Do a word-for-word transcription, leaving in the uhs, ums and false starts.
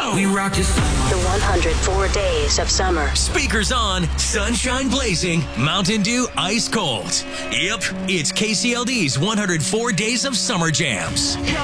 We rock this. The one hundred four days of summer. Speakers on, sunshine blazing, Mountain Dew ice cold. Yep, it's K C L D's one hundred four days of summer jams.